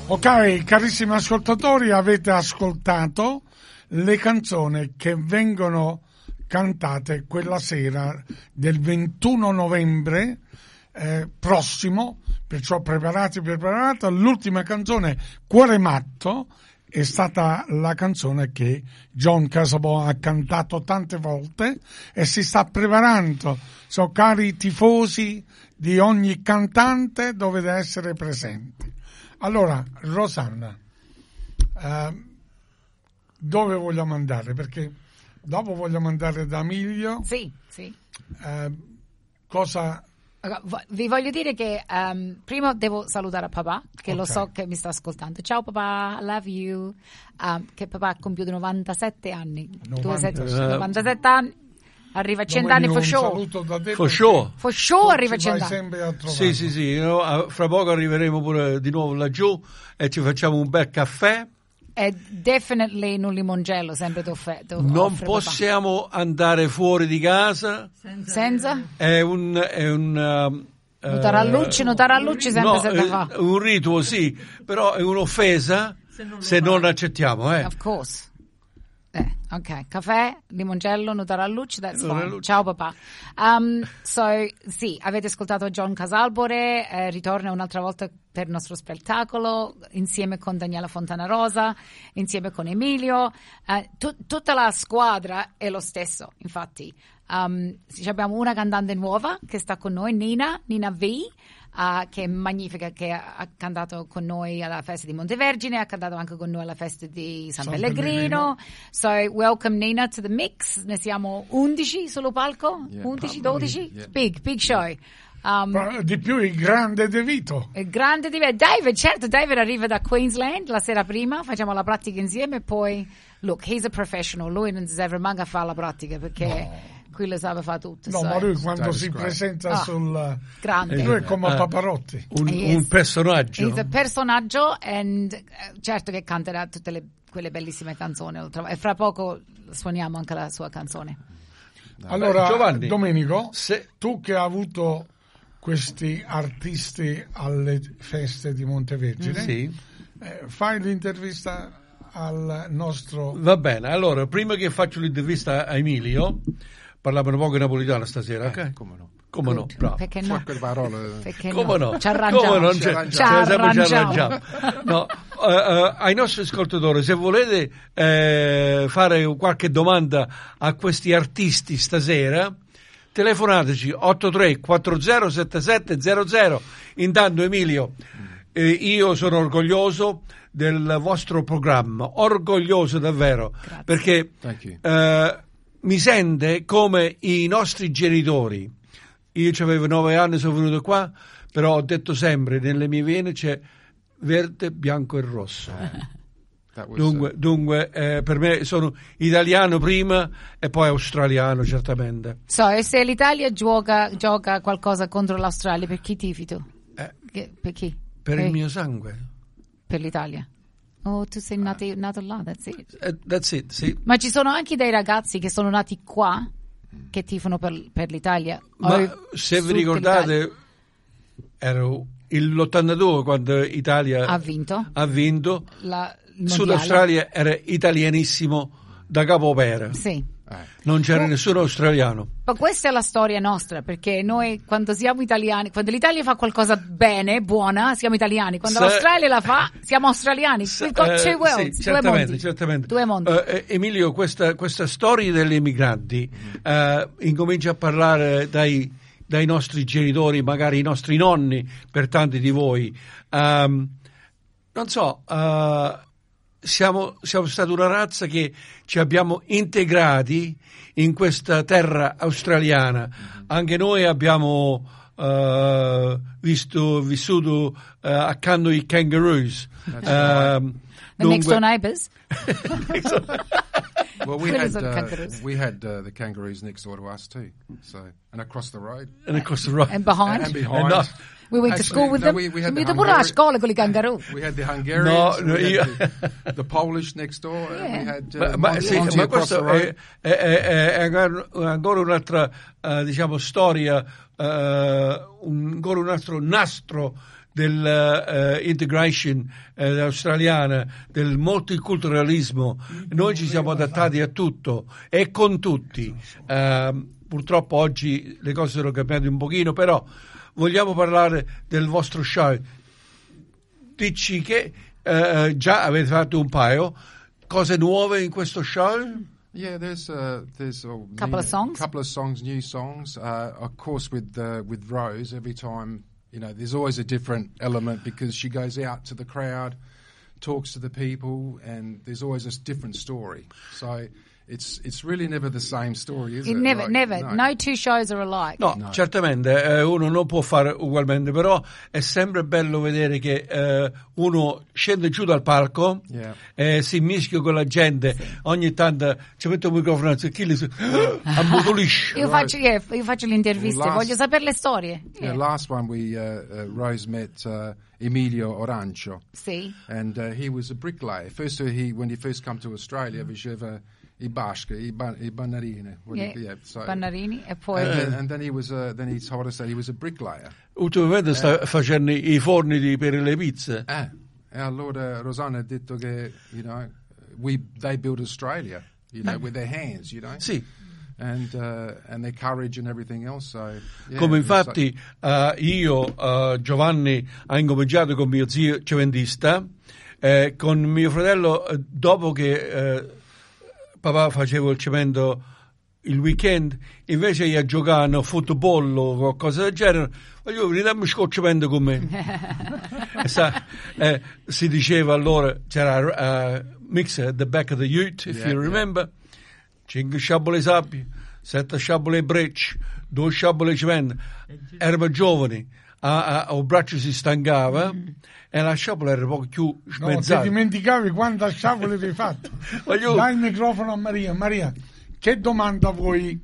Ok, carissimi ascoltatori, avete ascoltato le canzoni che vengono cantate quella sera del 21 novembre prossimo, perciò preparati. L'ultima canzone, Cuore matto, è stata la canzone che John Casabo ha cantato tante volte e si sta preparando. So, cari tifosi di ogni cantante, dovete essere presenti. Allora, Rosanna, dove vogliamo andare? Perché dopo vogliamo andare da Emilio. Sì. Cosa... Vi voglio dire che prima devo salutare papà, che lo so che mi sta ascoltando. Ciao papà, I love you. Che papà ha compiuto 97 anni. 97 anni. Arriva a 100 anni for sure. For sure arriva a 100 anni. Sì. Fra poco arriveremo pure di nuovo laggiù e ci facciamo un bel caffè. E definitely un limoncello, sempre non possiamo andare fuori di casa senza? È un Nutarallucci sempre se fa. Un rito, sì, però è un'offesa se non accettiamo, Of course. Ok, caffè, limoncello, Nutarallucci, that's fine. Ciao papà. Sì, avete ascoltato John Casalbore, ritorna un'altra volta per il nostro spettacolo, insieme con Daniela Fontanarosa, insieme con Emilio. Tutta la squadra è lo stesso, infatti. Abbiamo una cantante nuova che sta con noi, Nina V, che è magnifica, che ha cantato con noi alla festa di Montevergine, ha cantato anche con noi alla festa di San Pellegrino. So, welcome Nina to the mix. Ne siamo 11 sullo palco? 11, 12? Yeah. Big show. Di più il grande De Vito. David arriva da Queensland la sera prima, facciamo la pratica insieme e poi, look, he's a professional, lui non si deve manca a fare la pratica perché... Qui le sa fare tutto. No, ma lui quando si presenta sul grande, lui è come Paparotti, un personaggio. È un personaggio e certo che canterà tutte quelle bellissime canzoni e fra poco suoniamo anche la sua canzone. Allora, Giovanni, Domenico, tu che hai avuto questi artisti alle feste di Montevergine, fai l'intervista al nostro... Va bene, allora prima che faccio l'intervista a Emilio, parliamo un po' in napolitano stasera, ok? Come no? Come no? Bravo. Perché no? Quelle parole. Perché come no? Ci arrangiamo. Ci arrangiamo. No, ai nostri ascoltatori, se volete fare qualche domanda a questi artisti stasera, telefonateci 83407700. Intanto Emilio, io sono orgoglioso del vostro programma, orgoglioso davvero. Grazie. Perché mi sente come i nostri genitori. Io avevo 9 anni, sono venuto qua, però ho detto sempre, nelle mie vene c'è verde, bianco e rosso. Dunque per me sono italiano prima e poi australiano, certamente. E se l'Italia gioca qualcosa contro l'Australia, per chi tifi tu? Per chi? Per il mio sangue. Per l'Italia? Oh, tu sei nato là, that's it. That's it, sì. Ma ci sono anche dei ragazzi che sono nati qua che tifano per l'Italia. Ma se vi ricordate, ero l'82 quando Italia ha vinto. Sud Australia era italianissimo da capo opera. Sì. Non c'era nessuno australiano. Ma questa è la storia nostra, perché noi quando siamo italiani, quando l'Italia fa qualcosa bene, buona, siamo italiani. Quando l'Australia la fa, siamo australiani. We've got two worlds, certamente. Due mondi. Emilio, questa storia degli immigranti incomincia a parlare dai nostri genitori, magari i nostri nonni, per tanti di voi. Non so, siamo stati una razza che ci abbiamo integrati in questa terra australiana. Anche noi abbiamo vissuto accanto ai kangaroos. The next door neighbours. Well, we had the kangaroos next door to us too. So, and across the road. And behind. And behind. We went to school with them. We had the scuola con i kangaroo. We had the Hungarians. The Polish next door. Yeah. We had ma questo è ancora un'altra diciamo storia, ancora un altro nastro dell'integration australiana, del multiculturalismo. Noi ci siamo adattati a tutto e con tutti. Purtroppo oggi le cose sono cambiate un pochino, però vogliamo parlare del vostro show. Dici che già avete fatto un paio, cose nuove in questo show? Yeah, there's Couple of songs, new songs. Of course, with Rose, every time, there's always a different element because she goes out to the crowd, talks to the people, and there's always a different story. So it's really never the same story, is it? Never. No. No two shows are alike. No, certamente uno non può fare ugualmente, però è sempre bello vedere che uno scende giù dal palco e si mischia con la gente. Ogni tanto ci mette un microfono e ammutolisce. Io faccio le interviste, voglio sapere le storie. Yeah, last one Rose met Emilio Orancio. Sì. And he was a bricklayer. First, when he first come to Australia, faceva i basche, i bannarine. Bannarini, e poi... And then he told us that he was a bricklayer. Ultimamente sta facendo i forni per le pizze. E allora Rosanna ha detto che, they build Australia, with their hands, Sì. And their courage and everything else. So, yeah, come infatti Giovanni ha incominciato con mio zio cemendista, con mio fratello dopo che papà faceva il cemento il weekend, invece di giocare a football o qualcosa del genere, voglio venire a scocciamento con me. Si diceva allora, c'era mixer at the back of the ute, if you remember, 5 sciabole sabbie, 7 sciabole brecce, 2 sciabole cemento. Eravamo giovani, il braccio si stancava e la sciabola era un po' più smezzata. No, ti dimenticavi quante sciabole avevi fatto. Dai il microfono a Maria. Maria, che domanda vuoi?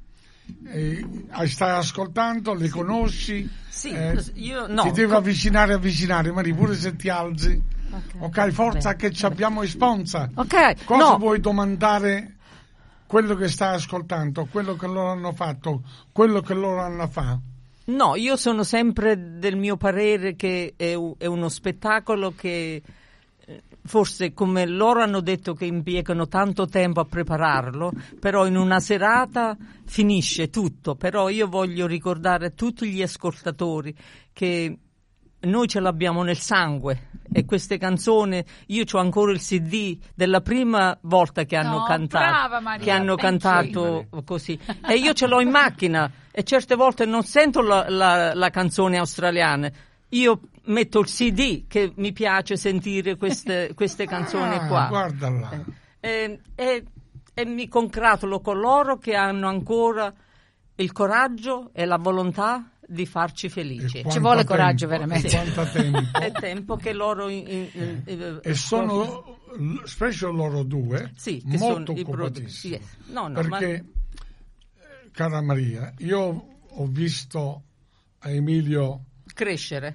Stai ascoltando? Le conosci? Sì, io no. Ti devo avvicinare, Maria, pure se ti alzi. Ok, forza. Beh, che abbiamo sponsor. Ok. Cosa vuoi domandare? Quello che stai ascoltando, quello che loro hanno fatto, quello che loro hanno fatto. No, io sono sempre del mio parere che è uno spettacolo che forse, come loro hanno detto, che impiegano tanto tempo a prepararlo, però in una serata finisce tutto. Però io voglio ricordare a tutti gli ascoltatori che noi ce l'abbiamo nel sangue, e queste canzoni, io c'ho ancora il CD della prima volta che hanno cantato, brava Maria, che hanno cantato così, e io ce l'ho in macchina e certe volte non sento la canzone australiana, io metto il CD che mi piace sentire queste canzoni qua. Guardala. E mi congratulo con loro che hanno ancora il coraggio e la volontà di farci felici. Ci vuole coraggio, veramente. Quanto tempo. È tempo che loro e sono specie loro due, sì, che molto sono occupatissimi. Yes. No, perché cara Maria, io ho visto Emilio crescere,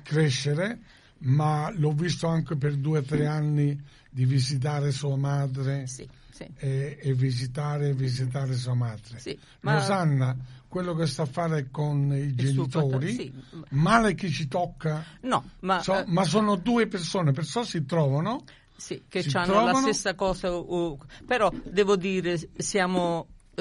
ma l'ho visto anche per 2 o 3 anni di visitare sua madre. Sì. E visitare sua madre. Sì, Rosanna, quello che sta a fare con i genitori, male che ci tocca. No, ma sono 2 persone, perciò si trovano. Sì, che hanno la stessa cosa. Però devo dire, siamo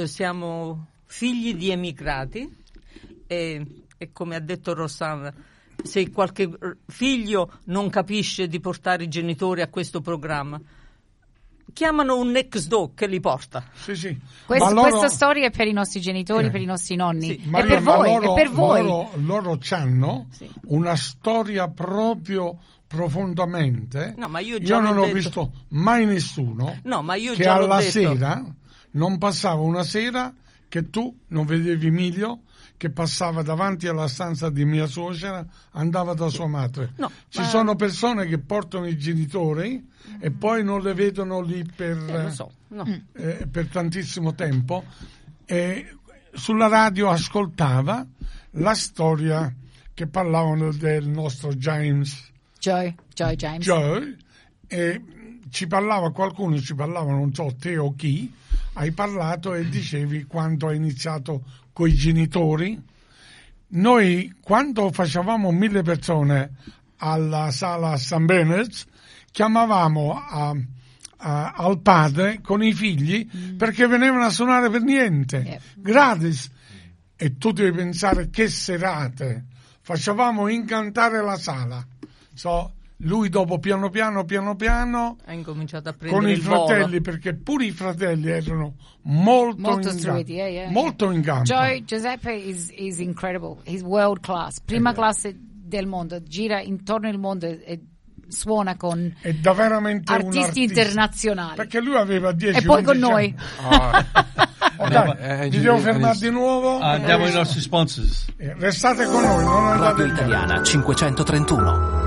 figli di emigrati e come ha detto Rosanna, se qualche figlio non capisce di portare i genitori a questo programma, chiamano un next door che li porta. Sì. Questa storia è per i nostri genitori, per i nostri nonni. Sì. È per voi. Loro hanno una storia proprio profondamente. No, ma io non ho visto mai nessuno che alla sera non passava una sera che tu non vedevi Emilio che passava davanti alla stanza di mia suocera, andava da sua madre. Ci sono persone che portano i genitori e poi non le vedono lì per tantissimo tempo, e sulla radio ascoltava la storia che parlavano del nostro James. Joy James. E qualcuno ci parlava, non so te o chi, hai parlato e dicevi quando hai iniziato coi genitori. Noi quando facevamo 1000 persone alla sala St. Bernard's, chiamavamo al padre con i figli perché venivano a suonare per niente, gratis. E tu devi pensare che serate facevamo incantare la sala. Lui dopo piano piano ha incominciato a prendere con i il volo. fratelli, perché pure i fratelli erano molto in campo. Giuseppe is incredible, he's world class, prima classe del mondo, gira intorno al mondo e suona con artisti internazionali, perché lui aveva 10 e poi con noi. Vi devo fermare di nuovo. Andiamo ai nostri sponsors. Restate con noi, non andate Radio Italiana 531.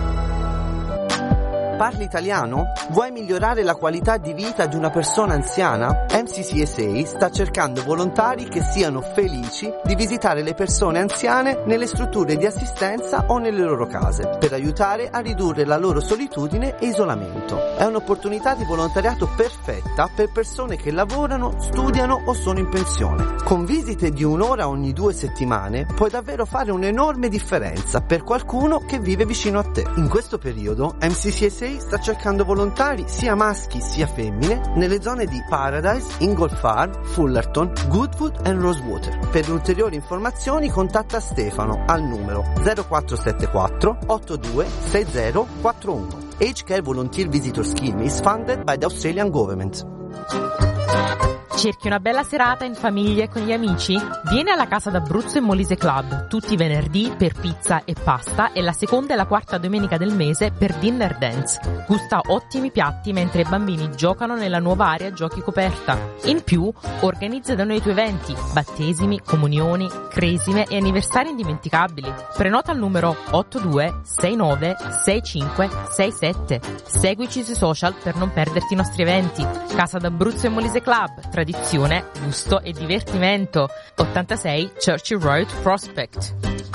Parli italiano? Vuoi migliorare la qualità di vita di una persona anziana? MCCSA sta cercando volontari che siano felici di visitare le persone anziane nelle strutture di assistenza o nelle loro case, per aiutare a ridurre la loro solitudine e isolamento. È un'opportunità di volontariato perfetta per persone che lavorano, studiano o sono in pensione. Con visite di 1 ora ogni 2 settimane puoi davvero fare un'enorme differenza per qualcuno che vive vicino a te. In questo periodo MCCSA sta cercando volontari sia maschi sia femmine nelle zone di Paradise, Inglefarb, Fullerton, Goodwood e Rosewater. Per ulteriori informazioni contatta Stefano al numero 0474 82 6041. Aged Care Volunteer Visitor Scheme is funded by the Australian Government. Cerchi una bella serata in famiglia e con gli amici? Vieni alla Casa d'Abruzzo e Molise Club, tutti i venerdì per pizza e pasta e la seconda e la quarta domenica del mese per dinner dance. Gusta ottimi piatti mentre i bambini giocano nella nuova area giochi coperta. In più, organizza da noi i tuoi eventi, battesimi, comunioni, cresime e anniversari indimenticabili. Prenota al numero 82 69 65 67. Seguici sui social per non perderti i nostri eventi. Casa d'Abruzzo e Molise Club, tradizione, gusto e divertimento. 86 Churchill Road, Prospect.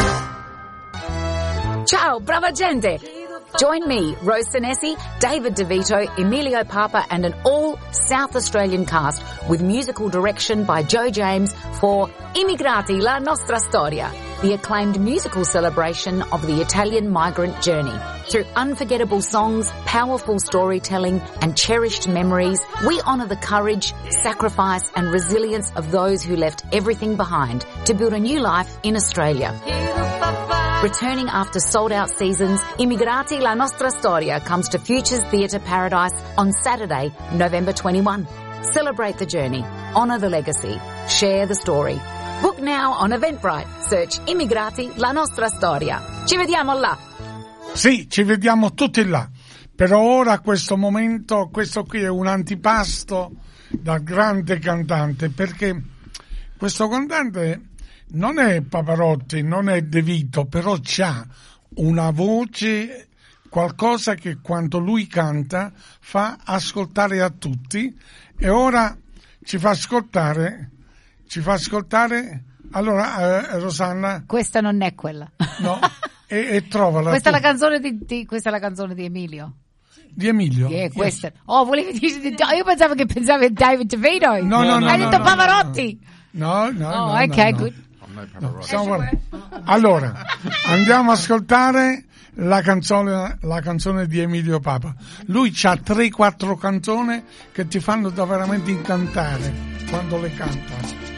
Ciao, brava gente! Join me, Rose Senesi, David DeVito, Emilio Papa and an all South Australian cast with musical direction by Joe James for Immigrati, la nostra storia, the acclaimed musical celebration of the Italian migrant journey. Through unforgettable songs, powerful storytelling and cherished memories, we honour the courage, sacrifice and resilience of those who left everything behind to build a new life in Australia. Returning after sold-out seasons, Immigrati, la nostra storia comes to Futures Theatre Paradise on Saturday, November 21. Celebrate the journey, honour the legacy, share the story. Book now on Eventbrite. Search Immigrati, la nostra storia. Ci vediamo là! Sì, ci vediamo tutti là. Però ora, questo momento, questo qui è un antipasto da grande cantante, perché questo cantante non è Pavarotti, non è De Vito, però c'ha una voce, qualcosa che quando lui canta fa ascoltare a tutti, e ora ci fa ascoltare. Allora, Rosanna, questa non è quella. No, e trovala. Questa è la canzone questa è la canzone di Emilio. Di Emilio? Questa. Oh, volevi dire io pensavo che pensavi a David DeVito. No, hai detto Pavarotti. No. Good. Allora, andiamo a ascoltare la canzone di Emilio Papa. Lui c'ha 3-4 canzoni che ti fanno da veramente incantare quando le canta.